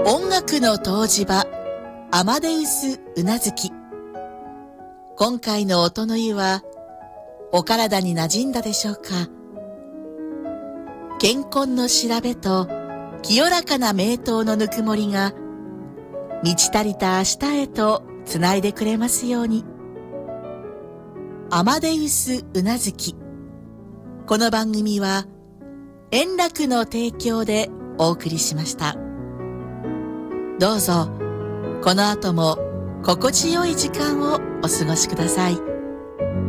音楽の湯治場、アマデウスうなずき。今回の音の湯は、お体に馴染んだでしょうか。健康の調べと、清らかな名刀のぬくもりが、満ち足りた明日へとつないでくれますように。アマデウスうなずき。この番組は、円楽の提供でお送りしました。どうぞ、この後も心地よい時間をお過ごしください。